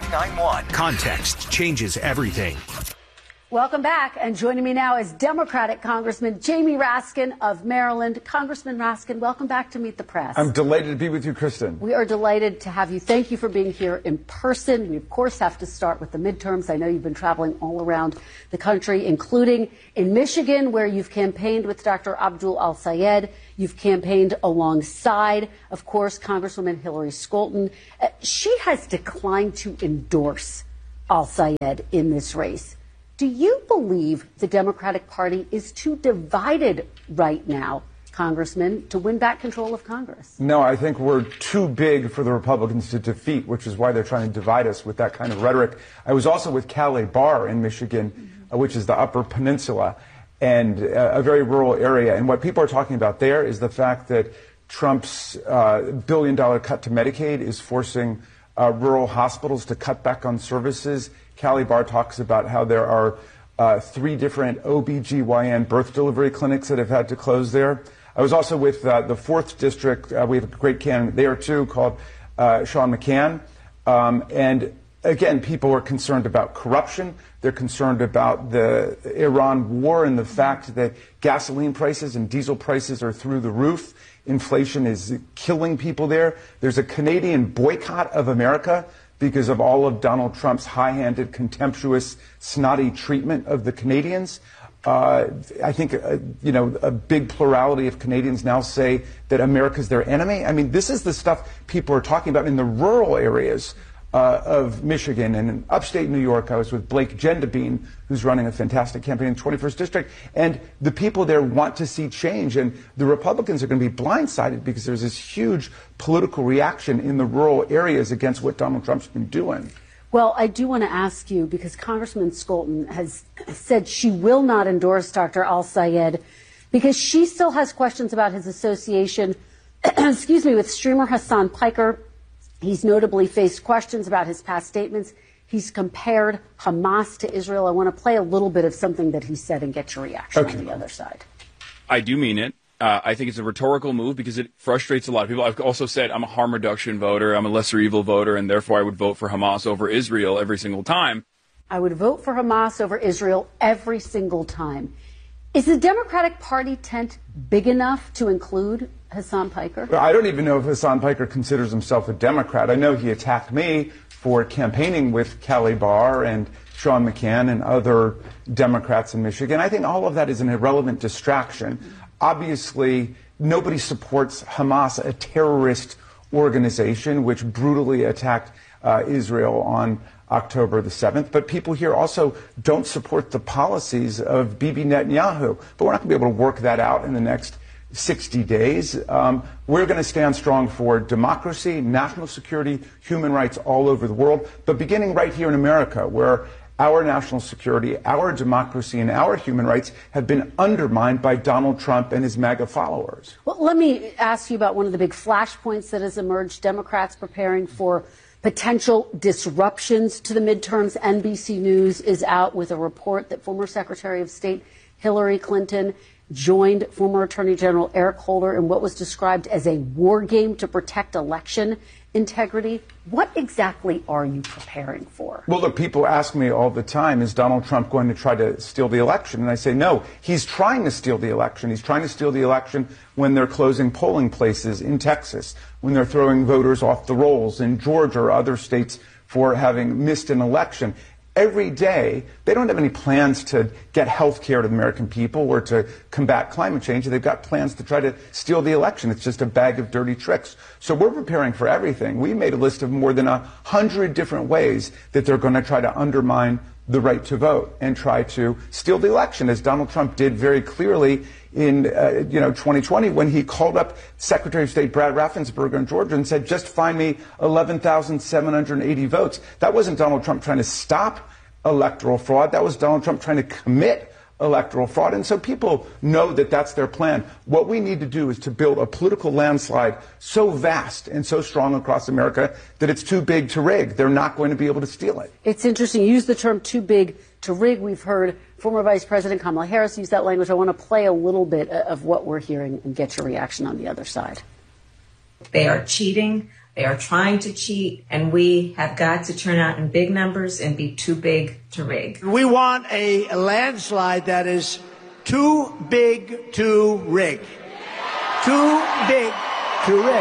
99.1. Context changes everything. Welcome back. And joining me now is Democratic Congressman Jamie Raskin of Maryland. Congressman Raskin, welcome back to Meet the Press. I'm delighted to be with you, Kristen. We are delighted to have you. Thank you for being here in person. We, of course, have to start with the midterms. I know you've been traveling all around the country, including in Michigan, where you've campaigned with Dr. Abdul Al-Sayed. You've campaigned alongside, of course, Congresswoman Hillary Scholten. She has declined to endorse Al-Sayed in this race. Do you believe the Democratic Party is too divided right now, Congressman, to win back control of Congress? No, I think we're too big for the Republicans to defeat, which is why they're trying to divide us with that kind of rhetoric. I was also with Calais Bar in Michigan, which is the Upper Peninsula, and a very rural area. And what people are talking about there is the fact that Trump's billion-dollar cut to Medicaid is forcing rural hospitals to cut back on services. Callie Barr talks about how there are 3 different OBGYN birth delivery clinics that have had to close there. I was also with the 4th District. We have a great candidate there, too, called Sean McCann. And again, people are concerned about corruption. They're concerned about the Iran war and the fact that gasoline prices and diesel prices are through the roof. Inflation is killing people there. There's a Canadian boycott of America because of all of Donald Trump's high-handed, contemptuous, snotty treatment of the Canadians. I think, a big plurality of Canadians now say that America's their enemy. I mean, this is the stuff people are talking about in the rural areas of Michigan. And in upstate New York, I was with Blake Gendabine, who's running a fantastic campaign in the 21st District. And the people there want to see change. And the Republicans are going to be blindsided because there's this huge political reaction in the rural areas against what Donald Trump's been doing. Well, I do want to ask you, because Congressman Scholten has said she will not endorse Dr. Al-Sayed because she still has questions about his association, with streamer Hassan Piker. He's notably faced questions about his past statements. He's compared Hamas to Israel. I want to play a little bit of something that he said and get your reaction on the other side. I do mean it. I think it's a rhetorical move because it frustrates a lot of people. I've also said I'm a harm reduction voter. I'm a lesser evil voter, and therefore I would vote for Hamas over Israel every single time. I would vote for Hamas over Israel every single time. Is the Democratic Party tent big enough to include Hassan Piker? I don't even know if Hassan Piker considers himself a Democrat. I know he attacked me for campaigning with Callie Barr and Sean McCann and other Democrats in Michigan. I think all of that is an irrelevant distraction. Obviously, nobody supports Hamas, a terrorist organization which brutally attacked Israel on October the 7th. But people here also don't support the policies of Bibi Netanyahu. But we're not going to be able to work that out in the next 60 days. We're going to stand strong for democracy, national security, human rights all over the world, but beginning right here in America, where our national security, our democracy, and our human rights have been undermined by Donald Trump and his MAGA followers. Well, let me ask you about one of the big flashpoints that has emerged. Democrats preparing for potential disruptions to the midterms. NBC News is out with a report that former Secretary of State Hillary Clinton joined former Attorney General Eric Holder in what was described as a war game to protect election integrity. What exactly are you preparing for? Well, look, people ask me all the time, is Donald Trump going to try to steal the election? And I say, no, he's trying to steal the election. He's trying to steal the election when they're closing polling places in Texas, when they're throwing voters off the rolls in Georgia or other states for having missed an election. Every day, they don't have any plans to get health care to the American people or to combat climate change. They've got plans to try to steal the election. It's just a bag of dirty tricks. So we're preparing for everything. We made a list of more than 100 different ways that they're going to try to undermine the right to vote and try to steal the election, as Donald Trump did very clearly in 2020 when he called up Secretary of State Brad Raffensperger in Georgia and said, just find me 11,780 votes. That wasn't Donald Trump trying to stop electoral fraud. That was Donald Trump trying to commit electoral fraud. And so people know that that's their plan. What we need to do is to build a political landslide so vast and so strong across America that it's too big to rig. They're not going to be able to steal it. It's interesting. You use the term too big to rig. We've heard former Vice President Kamala Harris use that language. I want to play a little bit of what we're hearing and get your reaction on the other side. They are cheating. They are trying to cheat, and we have got to turn out in big numbers and be too big to rig. We want a landslide that is too big to rig. Too big to rig.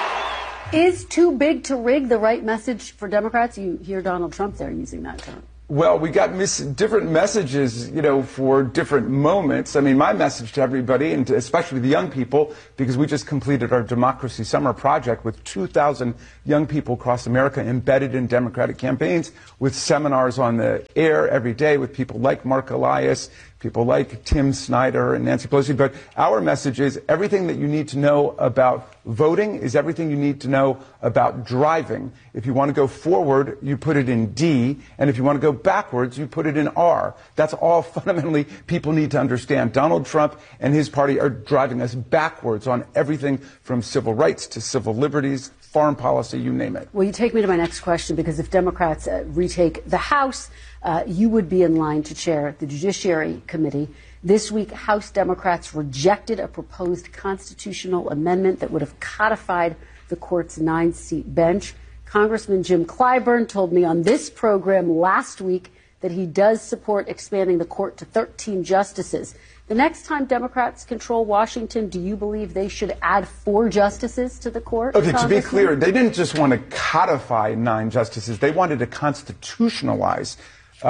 Is too big to rig the right message for Democrats? You hear Donald Trump there using that term. Well, we got different messages, for different moments. I mean, my message to everybody, and especially the young people, because we just completed our Democracy Summer Project with 2,000 young people across America embedded in Democratic campaigns, with seminars on the air every day with people like Mark Elias, people like Tim Snyder and Nancy Pelosi. But our message is everything that you need to know about voting is everything you need to know about driving. If you want to go forward, you put it in D. And if you want to go backwards, you put it in R. That's all fundamentally people need to understand. Donald Trump and his party are driving us backwards on everything from civil rights to civil liberties, foreign policy, you name it. Well, you take me to my next question, because if Democrats retake the House, you would be in line to chair the Judiciary Committee. This week, House Democrats rejected a proposed constitutional amendment that would have codified the court's 9-seat bench. Congressman Jim Clyburn told me on this program last week that he does support expanding the court to 13 justices. The next time Democrats control Washington, do you believe they should add 4 justices to the court? Okay, to be clear, they didn't just want to codify 9 justices. They wanted to constitutionalize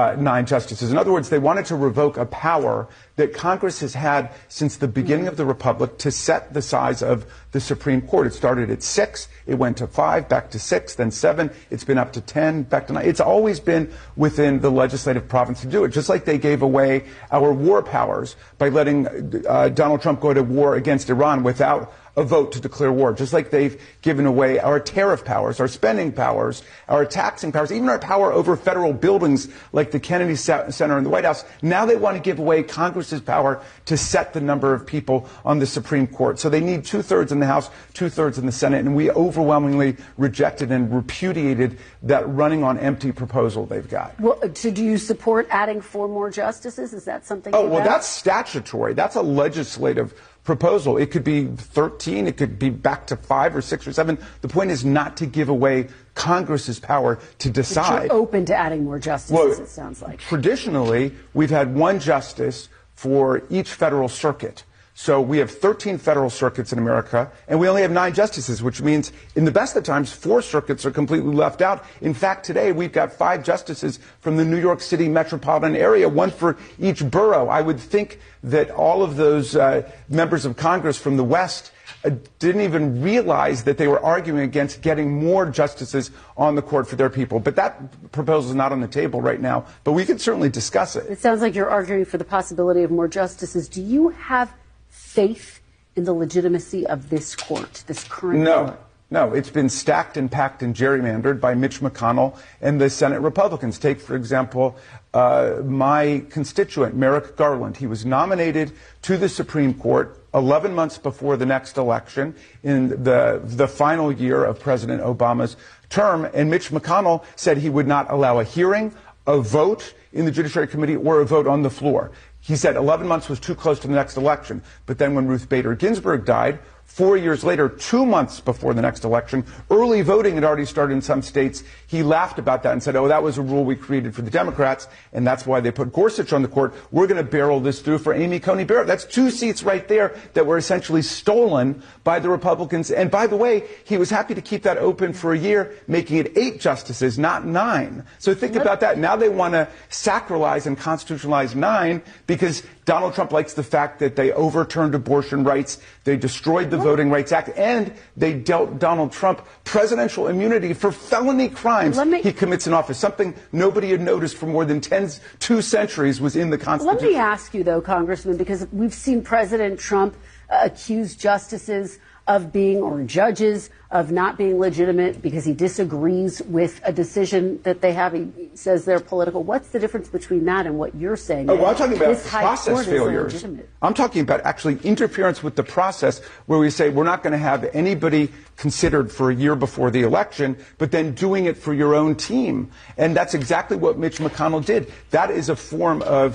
9 justices. In other words, they wanted to revoke a power that Congress has had since the beginning of the Republic to set the size of the Supreme Court. It started at 6, it went to 5, back to 6, then 7, it's been up to 10, back to 9. It's always been within the legislative province to do it, just like they gave away our war powers by letting Donald Trump go to war against Iran without a vote to declare war, just like they've given away our tariff powers, our spending powers, our taxing powers, even our power over federal buildings like the Kennedy Center and the White House. Now they want to give away Congress's power to set the number of people on the Supreme Court. So they need 2/3 in the House, 2/3 in the Senate, and we overwhelmingly rejected and repudiated that running on empty proposal they've got. Well, so do you support adding 4 more justices? Is that something? Oh, well, that's statutory. That's a legislative proposal. It could be 13, it could be back to 5 or 6 or 7. The point is not to give away Congress's power to decide. But you're open to adding more justices, well, it sounds like. Traditionally, we've had 1 justice for each federal circuit. So we have 13 federal circuits in America, and we only have 9 justices, which means in the best of times, 4 circuits are completely left out. In fact, today we've got 5 justices from the New York City metropolitan area, 1 for each borough. I would think that all of those members of Congress from the West didn't even realize that they were arguing against getting more justices on the court for their people. But that proposal is not on the table right now, but we could certainly discuss it. It sounds like you're arguing for the possibility of more justices. Do you have faith in the legitimacy of this court, this current court? No, it's been stacked and packed and gerrymandered by Mitch McConnell and the Senate Republicans. Take, for example, my constituent, Merrick Garland. He was nominated to the Supreme Court 11 months before the next election in the final year of President Obama's term, and Mitch McConnell said he would not allow a hearing, a vote in the Judiciary Committee, or a vote on the floor. He said 11 months was too close to the next election. But then when Ruth Bader Ginsburg died, 4 years later, 2 months before the next election, early voting had already started in some states. He laughed about that and said, oh, that was a rule we created for the Democrats, and that's why they put Gorsuch on the court. We're going to barrel this through for Amy Coney Barrett. That's 2 seats right there that were essentially stolen by the Republicans. And by the way, he was happy to keep that open for a year, making it 8 justices, not 9. So think about that. Now they want to sacralize and constitutionalize 9 because Donald Trump likes the fact that they overturned abortion rights, they destroyed the Voting Rights Act, and they dealt Donald Trump presidential immunity for felony crimes he commits in office. Something nobody had noticed for more than 2 centuries was in the Constitution. Let me ask you, though, Congressman, because we've seen President Trump accuse justices of being, or judges, of not being legitimate because he disagrees with a decision that they have. He says they're political. What's the difference between that and what you're saying? Oh, well, I'm talking about process failures. I'm talking about actually interference with the process where we say we're not going to have anybody considered for a year before the election, but then doing it for your own team. And that's exactly what Mitch McConnell did. That is a form of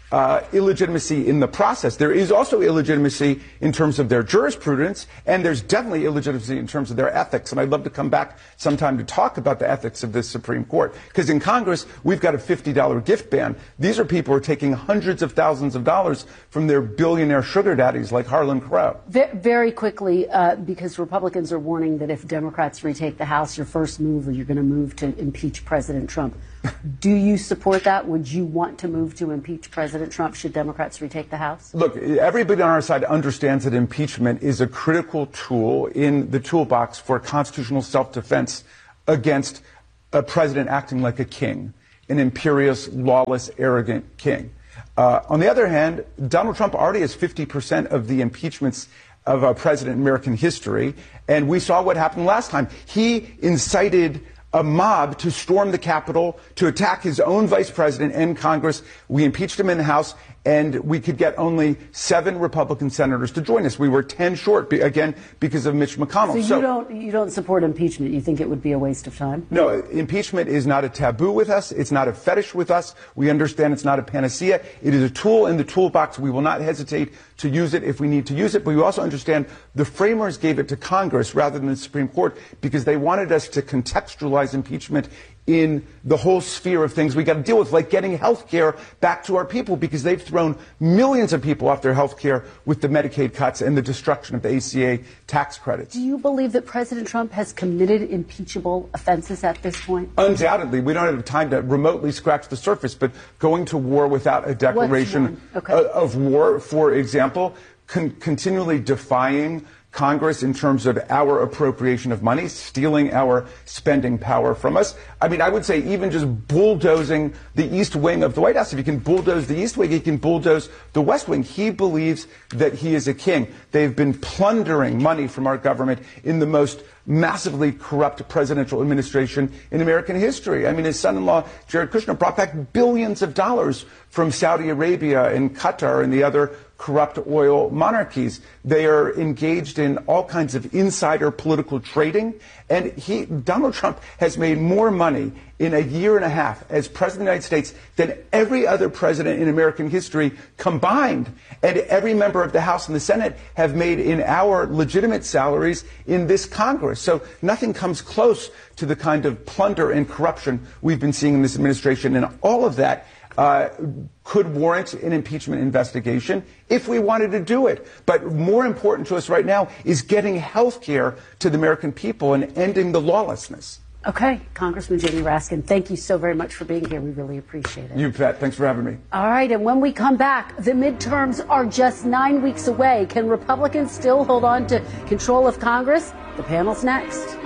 illegitimacy in the process. There is also illegitimacy in terms of their jurisprudence, and there's definitely illegitimacy in terms of their ethics. And I'd love to come back sometime to talk about the ethics of this Supreme Court. Because in Congress, we've got a $50 gift ban. These are people who are taking hundreds of thousands of dollars from their billionaire sugar daddies like Harlan Crow. Very quickly, because Republicans are warning that if Democrats retake the House, your first move, or you're going to move to impeach President Trump. Do you support that? Would you want to move to impeach President Trump should Democrats retake the House? Look, everybody on our side understands that impeachment is a critical tool in the toolbox for constitutional self-defense against a president acting like a king, an imperious, lawless, arrogant king. On the other hand, Donald Trump already has 50% of the impeachments of a president in American history, and we saw what happened last time. He incited a mob to storm the Capitol, to attack his own vice president and Congress. We impeached him in the House, and we could get only 7 Republican senators to join us. We were 10 short, again, because of Mitch McConnell. So you don't support impeachment? You think it would be a waste of time? No, impeachment is not a taboo with us. It's not a fetish with us. We understand it's not a panacea. It is a tool in the toolbox. We will not hesitate to use it if we need to use it. But we also understand the framers gave it to Congress rather than the Supreme Court because they wanted us to contextualize impeachment in the whole sphere of things we got to deal with, like getting health care back to our people, because they've thrown millions of people off their health care with the Medicaid cuts and the destruction of the ACA tax credits. Do you believe that President Trump has committed impeachable offenses at this point? Undoubtedly. We don't have time to remotely scratch the surface, but going to war without a declaration of war, for example, continually defying Congress in terms of our appropriation of money, stealing our spending power from us. I mean, I would say even just bulldozing the East Wing of the White House. If you can bulldoze the East Wing, he can bulldoze the West Wing. He believes that he is a king. They've been plundering money from our government in the most massively corrupt presidential administration in American history. I mean, his son-in-law, Jared Kushner, brought back billions of dollars from Saudi Arabia and Qatar and the other corrupt oil monarchies. They are engaged in all kinds of insider political trading. And Donald Trump has made more money in a year and a half as president of the United States than every other president in American history combined. And every member of the House and the Senate have made in our legitimate salaries in this Congress. So nothing comes close to the kind of plunder and corruption we've been seeing in this administration. And all of that could warrant an impeachment investigation if we wanted to do it. But more important to us right now is getting health care to the American people and ending the lawlessness. Okay, Congressman Jamie Raskin, thank you so very much for being here. We really appreciate it. You bet. Thanks for having me. All right, and when we come back, the midterms are just 9 weeks away. Can Republicans still hold on to control of Congress? The panel's next.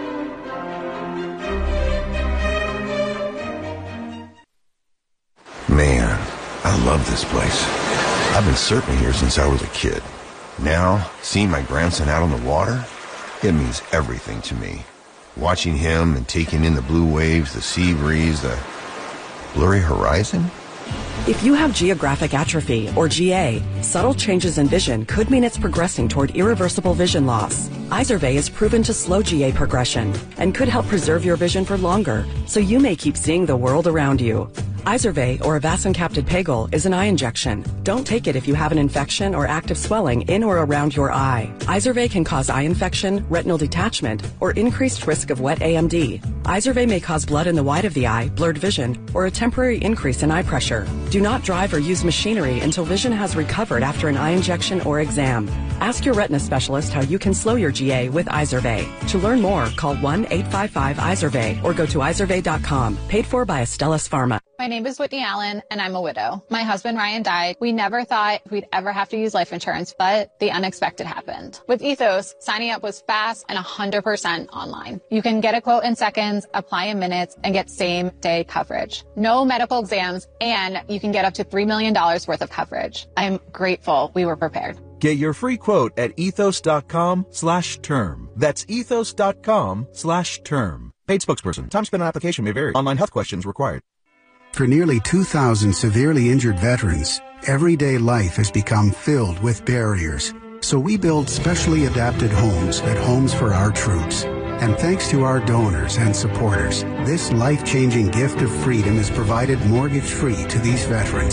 Man, I love this place. I've been surfing here since I was a kid. Now, seeing my grandson out on the water, it means everything to me. Watching him and taking in the blue waves, the sea breeze, the blurry horizon. If you have geographic atrophy, or GA, subtle changes in vision could mean it's progressing toward irreversible vision loss. Izervay is proven to slow GA progression and could help preserve your vision for longer, so you may keep seeing the world around you. Izervay, or avacincaptad pegol, is an eye injection. Don't take it if you have an infection or active swelling in or around your eye. Izervay can cause eye infection, retinal detachment, or increased risk of wet AMD. Izervay may cause blood in the white of the eye, blurred vision, or a temporary increase in eye pressure. Do not drive or use machinery until vision has recovered after an eye injection or exam. Ask your retina specialist how you can slow your GA with Izervay. To learn more, call 1-855-IZERVAY or go to izervay.com. Paid for by Astellas Pharma. My name is Whitney Allen, and I'm a widow. My husband, Ryan, died. We never thought we'd ever have to use life insurance, but the unexpected happened. With Ethos, signing up was fast and 100% online. You can get a quote in seconds, apply in minutes, and get same-day coverage. No medical exams, and you can get up to $3 million worth of coverage. I'm grateful we were prepared. Get your free quote at ethos.com/term. That's ethos.com/term. Paid spokesperson. Time spent on application may vary. Online health questions required. For nearly 2,000 severely injured veterans, everyday life has become filled with barriers. So we build specially adapted homes at Homes for Our Troops. And thanks to our donors and supporters, this life-changing gift of freedom is provided mortgage-free to these veterans.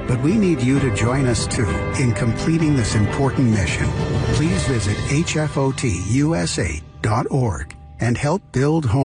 But we need you to join us, too, in completing this important mission. Please visit hfotusa.org and help build homes.